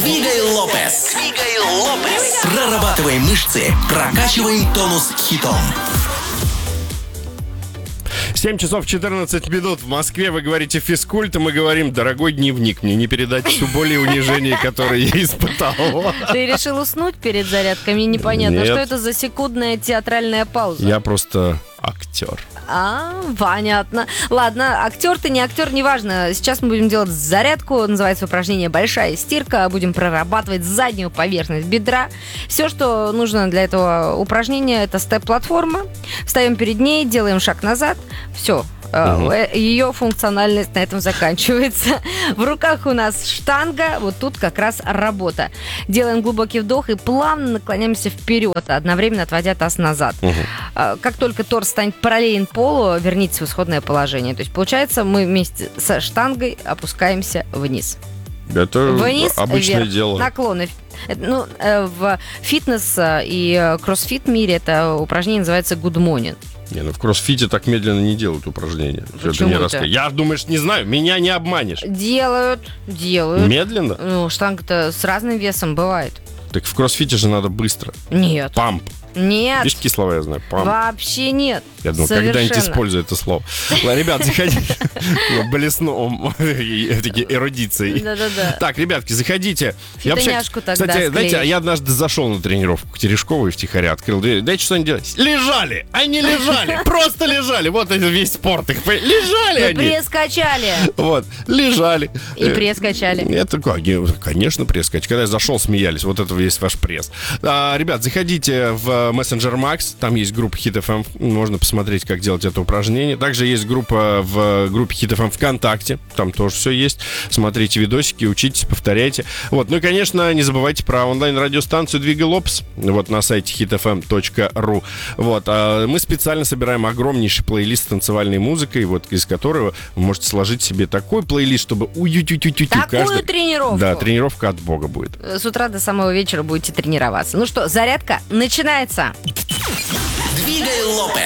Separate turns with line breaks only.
Двигай Лопес. Прорабатываем мышцы, прокачиваем тонус хитом.
7 часов 14 минут в Москве. Вы говорите физкульт, и мы говорим: дорогой дневник, мне не передать всю боль и унижение, которое я испытал.
Ты решил уснуть перед зарядкой? Мне непонятно,
Нет.
что это за секундная театральная пауза.
Я просто актер.
Понятно. Ладно, актер ты, не актер, неважно. Сейчас мы будем делать зарядку. Называется упражнение «Большая стирка». Будем прорабатывать заднюю поверхность бедра. Все, что нужно для этого упражнения, это степ-платформа. Встаем перед ней, делаем шаг назад. Все. Ее функциональность на этом заканчивается. В руках у нас штанга, вот тут как раз работа. Делаем глубокий вдох и плавно наклоняемся вперед, одновременно отводя таз назад. Как только торс станет параллелен полу, вернитесь в исходное положение. То есть, получается, мы вместе со штангой опускаемся вниз.
Это
Вниз,
обычное
вверх,
дело.
наклоны. В фитнес и кроссфит мире это упражнение называется good morning.
Не, ну в кроссфите так медленно не делают упражнения.
Почему
не
это?
Я, думаешь, не знаю, меня не обманешь.
Делают.
Медленно?
Ну, штанга-то с разным весом бывает.
Так в кроссфите же надо быстро.
Нет.
Памп.
Нет.
Видишь, какие слова я знаю? Памп.
Вообще нет.
Я думаю,
Совершенно.
когда-нибудь использую это слово. Ладно, ребят, заходите. Блесну такие эрудицией.
Да-да-да.
Так, ребятки, заходите. Я вообще,
Фитоняшку тогда
кстати, знаете,
склеишь.
я однажды зашел на тренировку к Терешковой втихаря, открыл дверь. Дайте что-нибудь делать. Лежали! Они лежали! Просто лежали! Вот это весь спорт их. Лежали
Мы
они!
пресс качали.
Вот, лежали.
И пресс качали.
Это конечно, пресс качали. Когда я зашел, смеялись. Вот это весь ваш пресс. Ребят, заходите в Messenger Max. Там есть группа Hit FM. Можно посмотреть, как делать это упражнение. Также есть группа в группе Hit FM ВКонтакте. Там тоже все есть. Смотрите видосики, учитесь, повторяйте. Вот. Ну и, конечно, не забывайте про онлайн-радиостанцию «Двигай Лопес». Вот на сайте hitfm.ru. Вот. Мы специально собираем огромнейший плейлист с танцевальной музыкой, вот, из которого вы можете сложить себе такой плейлист, чтобы
Такую тренировку.
Да, тренировка от бога будет.
С утра до самого вечера будете тренироваться. Ну что, зарядка начинается.
Двигай Лопес.